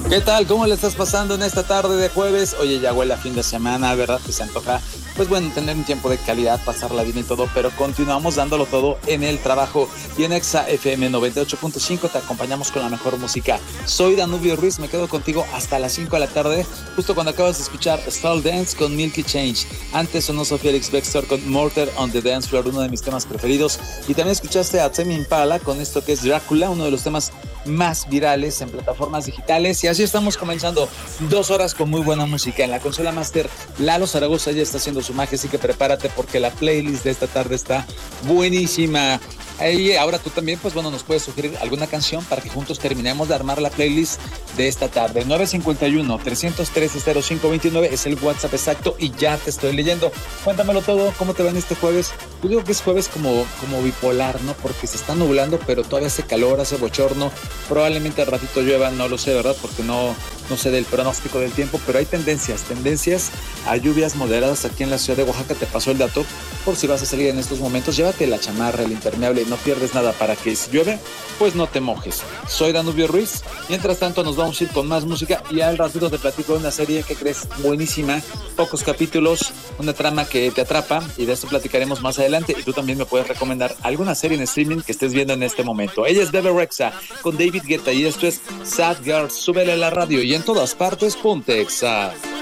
¿Qué tal? ¿Cómo le estás pasando en esta tarde de jueves? Oye, ya huele a fin de semana, ¿verdad? Que se antoja, pues bueno, tener un tiempo de calidad, pasarla bien y todo, pero continuamos dándolo todo en el trabajo. Y en Exa FM 98.5 te acompañamos con la mejor música. Soy Danubio Ruiz, me quedo contigo hasta las 5 de la tarde, justo cuando acabas de escuchar Stall Dance con Milky Change. Antes sonó Felix Baxter con Murder on the Dance Floor, uno de mis temas preferidos. Y también escuchaste a Tame Impala con esto que es Drácula, uno de los temas más virales en plataformas digitales. Y así estamos comenzando 2 horas con muy buena música. En la consola Master, Lalo Zaragoza ya está haciendo su magia, así que prepárate porque la playlist de esta tarde está buenísima. Y ahora tú también, pues bueno, nos puedes sugerir alguna canción para que juntos terminemos de armar la playlist de esta tarde. 951-313-0529 es el WhatsApp exacto y ya te estoy leyendo. Cuéntamelo todo, ¿cómo te va en este jueves? Yo digo que es jueves como bipolar, ¿no? Porque se está nublando, pero todavía hace calor, hace bochorno. Probablemente al ratito llueva, no lo sé, ¿verdad? Porque no sé del pronóstico del tiempo, pero hay tendencias a lluvias moderadas aquí en la ciudad de Oaxaca. Te pasó el dato, por si vas a salir en estos momentos, llévate la chamarra, el impermeable, no pierdes nada para que si llueve, pues no te mojes. Soy Danubio Ruiz, mientras tanto nos vamos a ir con más música y al ratito te platico de una serie que crees buenísima, pocos capítulos, una trama que te atrapa y de esto platicaremos más adelante y tú también me puedes recomendar alguna serie en streaming que estés viendo en este momento. Ella es Bebe Rexha con David Guetta y esto es Sad Girl. Súbele a la radio y en todas partes ponte Exa.